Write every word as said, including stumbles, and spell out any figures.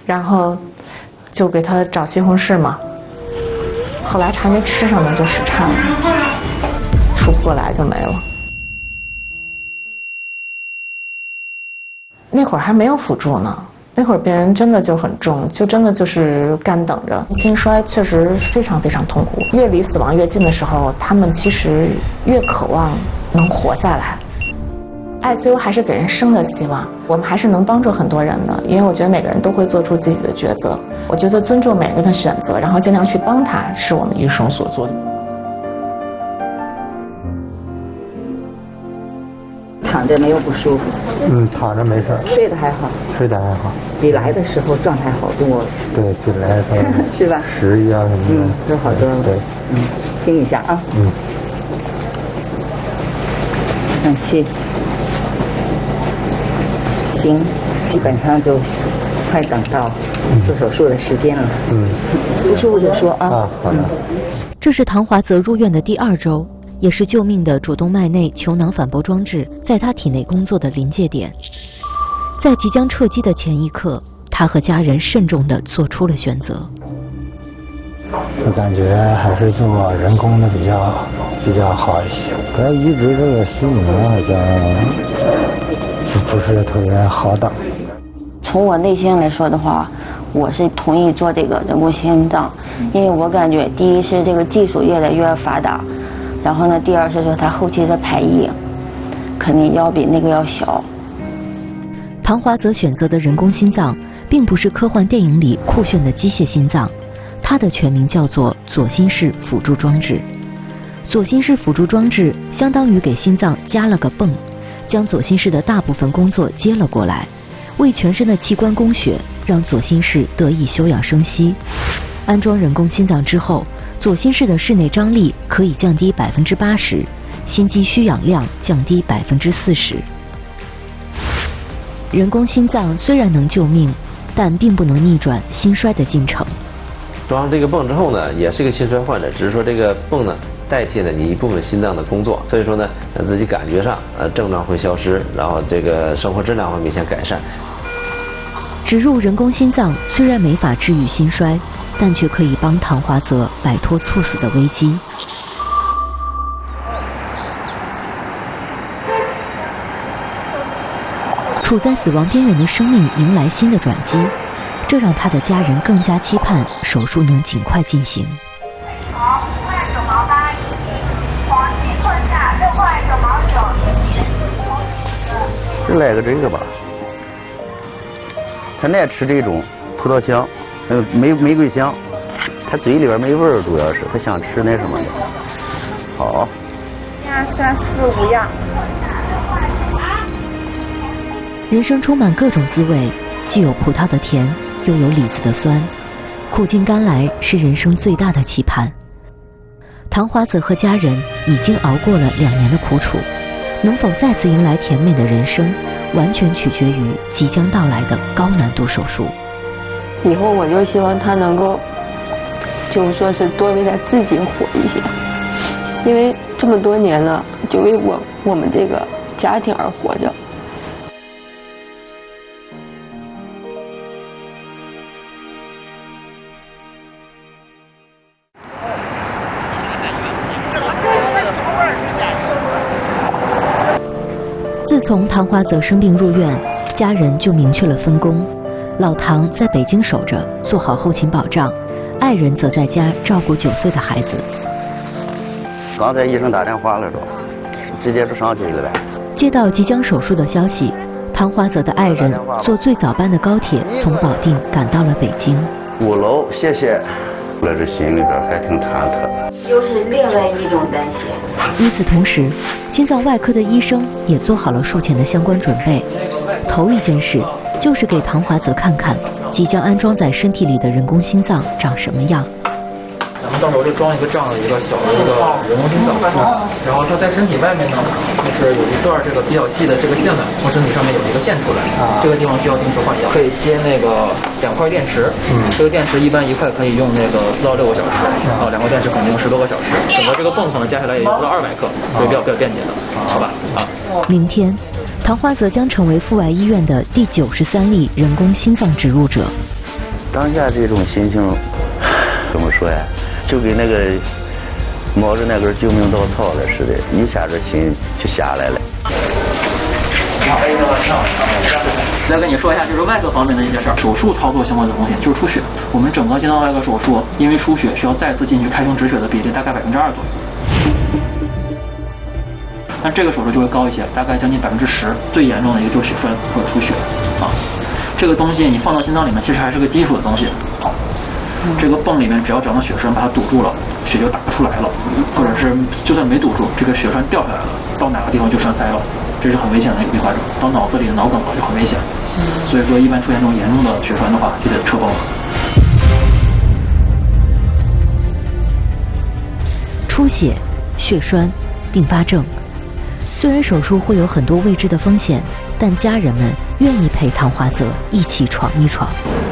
然后就给他找西红柿嘛。后来还没吃上呢，就室颤了，出不过来就没了。那会儿还没有辅助呢，那会儿病人真的就很重，就真的就是干等着。心衰确实非常非常痛苦，越离死亡越近的时候，他们其实越渴望能活下来。I C U 还是给人生的希望，我们还是能帮助很多人的，因为我觉得每个人都会做出自己的抉择。我觉得尊重每个人的选择，然后尽量去帮他，是我们医生所做的。 躺着没有不舒服？ 嗯，躺着没事。 睡得还好？ 睡得还好， 比来的时候状态好多。 对，比来的是吧？ 食欲啊什么的， 嗯，都好多了。 对， 嗯，听一下啊。 嗯。 上气。行，基本上就快等到做手术的时间了。嗯，不舒服就说啊。 啊，好的。 这是唐华泽入院的第二周，也是救命的主动脉内球囊反搏装置在他体内工作的临界点。在即将撤机的前一刻，他和家人慎重地做出了选择。 我感觉还是做人工的比较比较好一些。主要移植这个心膜好像不是特别好等。 从我内心来说的话，我是同意做这个人工心脏，因为我感觉第一是这个技术越来越发达，然后呢，第二是说它后期的排异肯定要比那个要小。 唐华泽选择的人工心脏并不是科幻电影里酷炫的机械心脏，它的全名叫做左心室辅助装置。左心室辅助装置相当于给心脏加了个泵，将左心室的大部分工作接了过来，为全身的器官供血，让左心室得以休养生息。安装人工心脏之后，左心室的室内张力可以降低百分之八十，心肌需氧量降低百分之四十。人工心脏虽然能救命，但并不能逆转心衰的进程。 装上这个泵之后呢，也是一个心衰患者，只是说这个泵呢代替了你一部分心脏的工作，所以说呢，自己感觉上呃症状会消失，然后这个生活质量会明显改善。 植入人工心脏虽然没法治愈心衰，但却可以帮唐华泽摆脱猝死的危机。处在死亡边缘的生命迎来新的转机，这让他的家人更加期盼手术能尽快进行。 好，五块九毛八一，黄金困下六块九毛九。 就来个这个吧。他爱吃这种葡萄香，呃，玫玫瑰香，他嘴里边没味儿，主要是他想吃那什么的。好。 一二三四五样。 人生充满各种滋味，既有葡萄的甜，又有李子的酸，苦尽甘来是人生最大的期盼。唐华泽和家人已经熬过了两年的苦楚，能否再次迎来甜美的人生，完全取决于即将到来的高难度手术。 以后我就希望他能够，就是说是多为他自己活一些，因为这么多年了，就为我我们这个家庭而活着。 自从唐华泽生病入院，家人就明确了分工，老唐在北京守着，做好后勤保障，爱人则在家照顾九岁的孩子。 刚才医生打电话了说，直接就上去了呗。 接到即将手术的消息，唐华泽的爱人坐最早班的高铁从保定赶到了北京。 五楼，谢谢。我这心里边还挺忐忑， 又是另外一种担心。 与此同时，心脏外科的医生也做好了术前的相关准备。头一件事就是给唐华泽看看即将安装在身体里的人工心脏长什么样。 咱们到时候就装一个这样的一个小的一个人工心脏，然后它在身体外面呢，就是有一段这个比较细的这个线缆，从身体上面有一个线出来，这个地方需要定时换药，可以接那个两块电池，嗯，这个电池一般一块可以用那个四到六个小时，啊，两块电池肯定用十多个小时，整个这个泵可能加起来也就不到二百克，所以比较比较便捷的，好吧？啊， 明天，唐华泽将成为阜外医院的第九十三例人工心脏植入者。 当下这种心情怎么说呀？就跟那个摸着那根救命稻草了似的，一下这心就下来了。 再跟你说一下，就是外科方面的一些事儿，手术操作相关的风险就是出血。我们整个心脏外科手术，因为出血需要再次进去开胸止血的比例大概百分之二左右。但这个手术就会高一些，大概将近百分之十，最严重的一个就是血栓或者出血啊。这个东西你放到心脏里面，其实还是个金属的东西。好，这个泵里面只要长到血栓，把它堵住了，血就打不出来了，或者是就算没堵住，这个血栓掉下来了，到哪个地方就栓塞了，这是很危险的一个并发症。到脑子里的脑梗了就很危险。所以说，一般出现这种严重的血栓的话，就得撤泵了。 出血、血栓、并发症。虽然手术会有很多未知的风险，但家人们愿意陪唐华泽一起闯一闯。